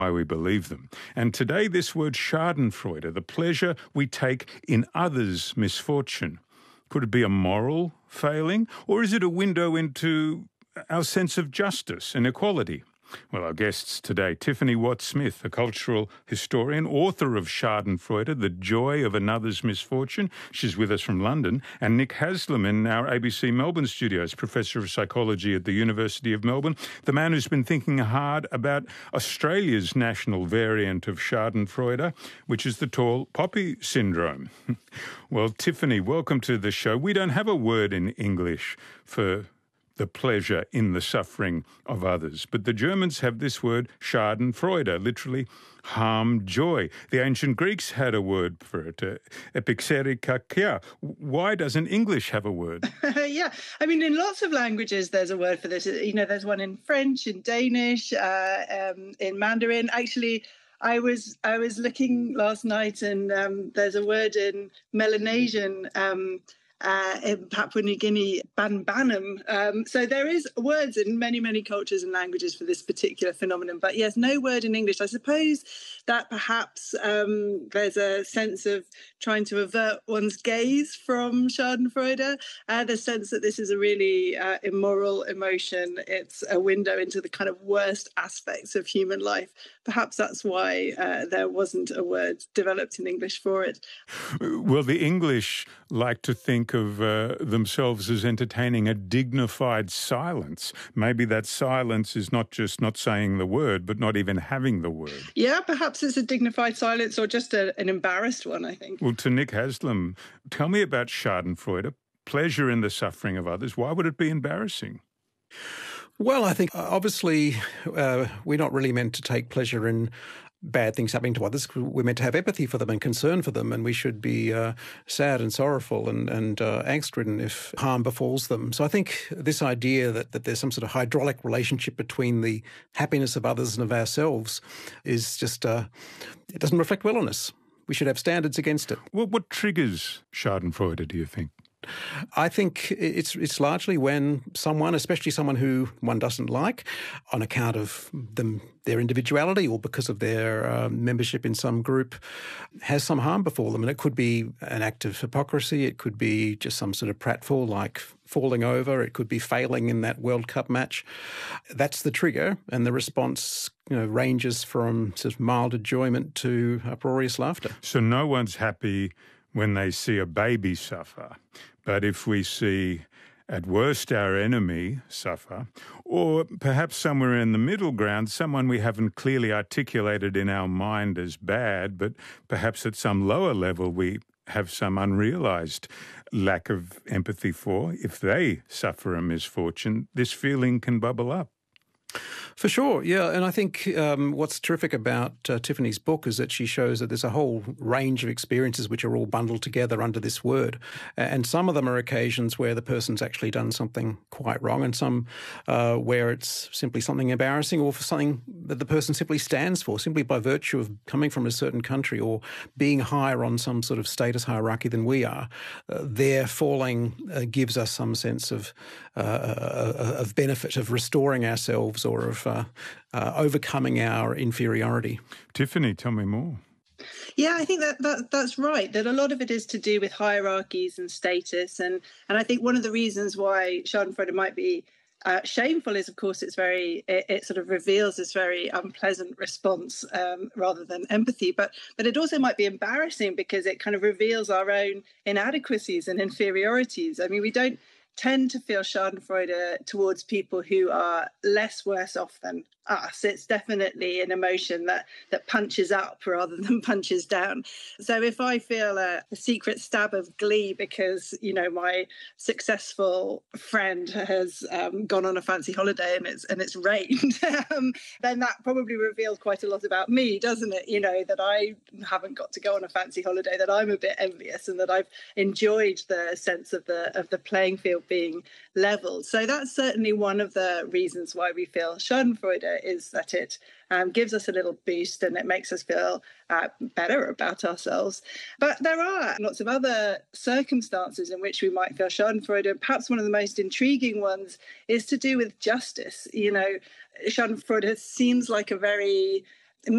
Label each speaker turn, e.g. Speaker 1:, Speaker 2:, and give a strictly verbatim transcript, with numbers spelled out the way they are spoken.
Speaker 1: why we believe them. And today this word schadenfreude, the pleasure we take in others' misfortune. Could it be a moral failing, or is it a window into our sense of justice and equality? Well, our guests today, Tiffany Watt-Smith, a cultural historian, author of Schadenfreude, The Joy of Another's Misfortune. She's with us from London. And Nick Haslam in our A B C Melbourne studios, Professor of Psychology at the University of Melbourne, the man who's been thinking hard about Australia's national variant of Schadenfreude, which is the tall poppy syndrome. Well, Tiffany, welcome to the show. We don't have a word in English for the pleasure in the suffering of others. But the Germans have this word, Schadenfreude, literally harm joy. The ancient Greeks had a word for it, uh, epixerikakia. Why doesn't English have a word?
Speaker 2: Yeah, I mean, in lots of languages, there's a word for this. You know, there's one in French, in Danish, uh, um, in Mandarin. Actually, I was I was looking last night, and um, there's a word in Melanesian, um, Uh, in Papua New Guinea, banbanum. Um, so there is words in many, many cultures and languages for this particular phenomenon. But yes, no word in English. I suppose that perhaps um, there's a sense of trying to avert one's gaze from Schadenfreude, uh, the sense that this is a really uh, immoral emotion. It's a window into the kind of worst aspects of human life. Perhaps that's why uh, there wasn't a word developed in English for it.
Speaker 1: Well, the English like to think of uh, themselves as entertaining a dignified silence. Maybe that silence is not just not saying the word, but not even having the word.
Speaker 2: Yeah, perhaps it's a dignified silence or just a, an embarrassed one, I think.
Speaker 1: Well, to Nick Haslam, tell me about Schadenfreude, pleasure in the suffering of others. Why would it be embarrassing?
Speaker 3: Well, I think obviously uh, we're not really meant to take pleasure in bad things happening to others. We're meant to have empathy for them and concern for them, and we should be uh, sad and sorrowful and, and uh, angst-ridden if harm befalls them. So I think this idea that, that there's some sort of hydraulic relationship between the happiness of others and of ourselves is just, uh, it doesn't reflect well on us. We should have standards against it.
Speaker 1: Well, what triggers Schadenfreude, do you think?
Speaker 3: I think it's it's largely when someone, especially someone who one doesn't like, on account of them, their individuality or because of their uh, membership in some group, has some harm befall them. And it could be an act of hypocrisy. It could be just some sort of pratfall like falling over. It could be failing in that World Cup match. That's the trigger. And the response, you know, ranges from sort of mild enjoyment to uproarious laughter.
Speaker 1: So no one's happy when they see a baby suffer. But if we see, at worst, our enemy suffer, or perhaps somewhere in the middle ground, someone we haven't clearly articulated in our mind as bad, but perhaps at some lower level we have some unrealized lack of empathy for, if they suffer a misfortune, this feeling can bubble up.
Speaker 3: For sure, yeah. And I think um, what's terrific about uh, Tiffany's book is that she shows that there's a whole range of experiences which are all bundled together under this word. And some of them are occasions where the person's actually done something quite wrong, and some uh, where it's simply something embarrassing or for something that the person simply stands for, simply by virtue of coming from a certain country or being higher on some sort of status hierarchy than we are. Uh, their falling uh, gives us some sense of, uh, of benefit, of restoring ourselves or of uh, uh, overcoming our inferiority.
Speaker 1: Tiffany, tell me more.
Speaker 2: Yeah, I think that, that that's right, that a lot of it is to do with hierarchies and status. And, and I think one of the reasons why Schadenfreude might be uh, shameful is, of course, it's very it, it sort of reveals this very unpleasant response um, rather than empathy. But but it also might be embarrassing because it kind of reveals our own inadequacies and inferiorities. I mean, we don't tend to feel Schadenfreude towards people who are less worse off than us. It's definitely an emotion that that punches up rather than punches down. So if I feel a, a secret stab of glee because, you know, my successful friend has um, gone on a fancy holiday and it's and it's rained, um, then that probably reveals quite a lot about me, doesn't it? You know, that I haven't got to go on a fancy holiday, that I'm a bit envious, and that I've enjoyed the sense of the of the playing field being leveled. So that's certainly one of the reasons why we feel Schadenfreude, is that it um, gives us a little boost and it makes us feel uh, better about ourselves. But there are lots of other circumstances in which we might feel Schadenfreude. Perhaps one of the most intriguing ones is to do with justice. You know, Schadenfreude seems like a very